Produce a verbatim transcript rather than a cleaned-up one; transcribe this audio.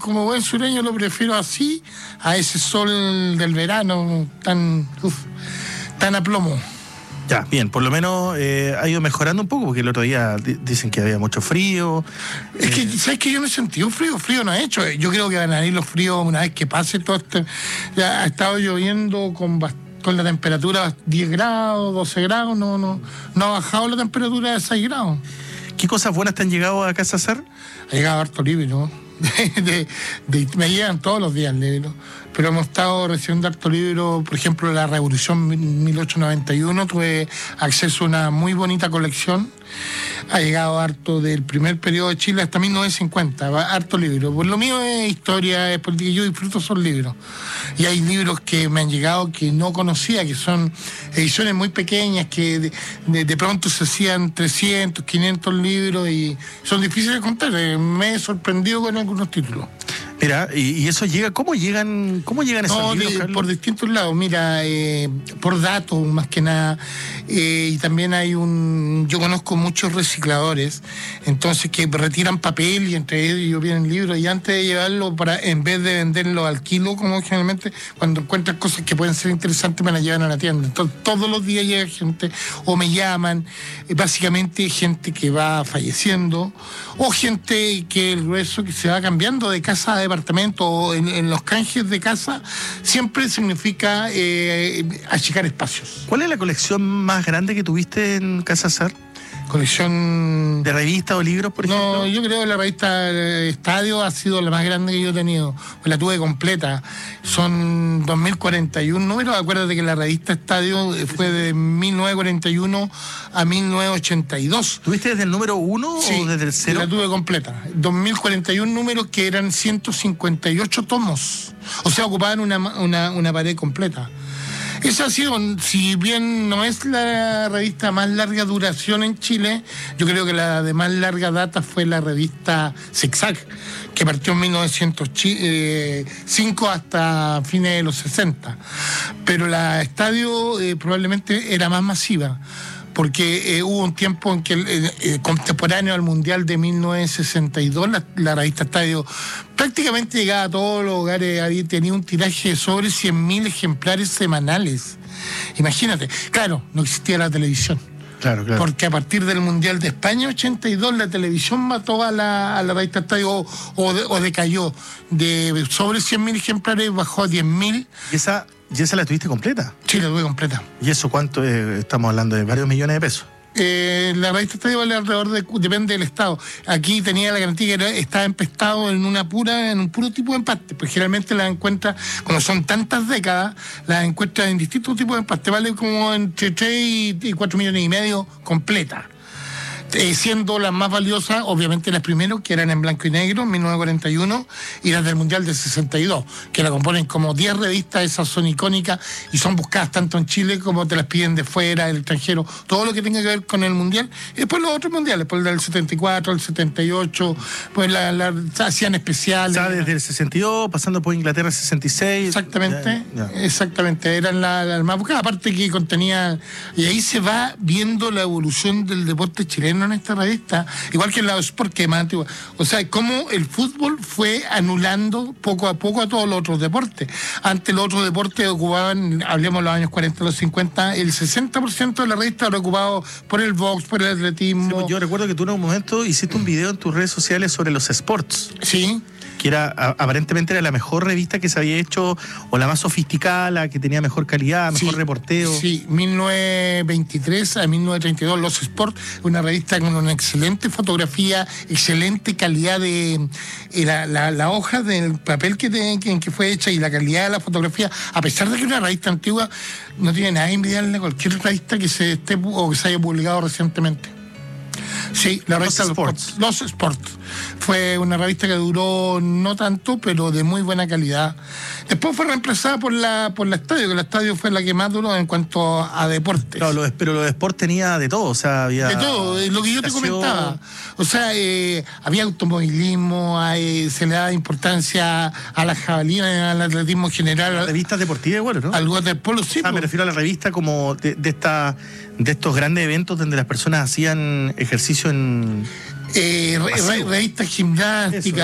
como buen sureño lo prefiero así, a ese sol del verano tan, uf, tan a plomo. Ya, bien, por lo menos eh, ha ido mejorando un poco, porque el otro día di- dicen que había mucho frío. Es que, eh, ¿sabes qué? Yo no he sentido frío, frío no he hecho. Yo creo que van a ir los fríos una vez que pase todo este... Ya ha estado lloviendo con, bast- con la temperatura diez grados, doce grados, no, no, no ha bajado la temperatura de seis grados. ¿Qué cosas buenas te han llegado a Casa Sar? Ha llegado harto libro, de, de, de- me llegan todos los días libros, pero hemos estado recibiendo harto libro. Por ejemplo, la Revolución mil ochocientos noventa y uno, tuve acceso a una muy bonita colección. Ha llegado harto del primer periodo de Chile hasta mil novecientos cincuenta, va harto libro. Pues lo mío es historia, es política, yo disfruto esos libros. Y hay libros que me han llegado que no conocía, que son ediciones muy pequeñas, que de, de, de pronto se hacían trescientos, quinientos libros y son difíciles de contar. Eh, Me he sorprendido con algunos títulos. Mira, y, y eso llega, ¿cómo llegan, cómo llegan esos No, libros, de- Carlos? por distintos lados. Mira, eh, por datos más que nada. Eh, y también hay un... Yo conozco muchos recicladores, entonces que retiran papel y entre ellos vienen libros, y antes de llevarlo, para en vez de venderlo al kilo, como generalmente, cuando encuentran cosas que pueden ser interesantes, me las llevan a la tienda. Entonces todos los días llega gente, o me llaman, eh, básicamente gente que va falleciendo, o gente que el grueso que se va cambiando de casa a departamento, o en, en los canjes de casa, siempre significa eh, achicar espacios. ¿Cuál es la colección más grande que tuviste en Casa Sar? Colección... ¿De revistas o libros, por ejemplo? No, yo creo que la revista eh, Estadio ha sido la más grande que yo he tenido. Pues la tuve completa. Son dos mil cuarenta y uno números. Acuérdate que la revista Estadio eh, fue de mil novecientos cuarenta y uno a mil novecientos ochenta y dos. ¿Tuviste desde el número uno Sí, o desde el cero? la tuve completa. dos mil cuarenta y uno números que eran ciento cincuenta y ocho tomos. O sea, ocupaban una, una, una pared completa. Esa ha sido, si bien no es la revista más larga duración en Chile, yo creo que la de más larga data fue la revista Zigzag, que partió en mil novecientos cinco hasta fines de los sesenta. Pero la Estadio eh, probablemente era más masiva, porque eh, hubo un tiempo en que, eh, eh, contemporáneo al Mundial de mil novecientos sesenta y dos, la, la revista Estadio prácticamente llegaba a todos los hogares, había, tenía un tiraje de sobre cien mil ejemplares semanales. Imagínate, claro, no existía la televisión. Claro, claro. Porque a partir del Mundial de España ochenta y dos la televisión mató a la, a la revista Estadio, o, o, de, o decayó. De sobre cien mil ejemplares bajó a diez mil. ¿Y esa, ¿Y esa la tuviste completa? Sí, la tuve completa. ¿Y eso cuánto? Eh, estamos hablando de varios millones de pesos. Eh, la revista Estadio vale alrededor de, depende del estado. Aquí tenía la garantía que era, estaba empastado en una pura, en un puro tipo de empaste, pues generalmente las encuentras, cuando son tantas décadas, las encuentras en distintos tipos de empaste, vale como entre tres y cuatro millones y medio completa. Eh, siendo las más valiosas, obviamente las primeras, que eran en blanco y negro, en mil novecientos cuarenta y uno, y las del Mundial de sesenta y dos, que la componen como diez revistas, esas son icónicas y son buscadas tanto en Chile como te las piden de fuera, del extranjero, todo lo que tenga que ver con el Mundial. Y después los otros Mundiales, pues el del setenta y cuatro, el setenta y ocho, pues la, la, hacían especiales. O sea, desde el sesenta y dos, pasando por Inglaterra sesenta y seis. Exactamente, Ya, ya. exactamente, eran las la más buscadas, aparte que contenía, y ahí se va viendo la evolución del deporte chileno en esta revista, igual que en la Sport, que es más antigua. O sea, cómo el fútbol fue anulando poco a poco a todos los otros deportes. Antes los otros deportes ocupaban, hablemos de los años cuarenta, los cincuenta, el sesenta por ciento de la revista era ocupado por el box, por el atletismo. Sí, pues yo recuerdo que tú en un momento hiciste un video en tus redes sociales sobre los sports. Sí. Que era, a, aparentemente era la mejor revista que se había hecho, o la más sofisticada, la que tenía mejor calidad, mejor Sí, reporteo. Sí, mil novecientos veintitrés a mil novecientos treinta y dos, Los Sport, una revista con una excelente fotografía, excelente calidad de eh, la, la, la hoja del papel que, te, que, que fue hecha y la calidad de la fotografía, a pesar de que es una revista antigua, no tiene nada envidiarle a cualquier revista que se esté o que se haya publicado recientemente. Sí, la revista Los Sports. Los Sports. Fue una revista que duró no tanto, pero de muy buena calidad. Después fue reemplazada por la por la Estadio, que la Estadio fue la que más duró en cuanto a deportes. Claro, lo, pero lo de Sport tenía de todo, o sea, había... De todo, es lo que yo te comentaba. O sea, eh, había automovilismo, hay, se le daba importancia a la jabalina, al atletismo general. Revistas deportivas igual, ¿no? Al waterpolo, sí. Ah, me refiero a la revista como de, de, esta, de estos grandes eventos donde las personas hacían ejercicio en... Eh, re, re, revistas gimnásticas.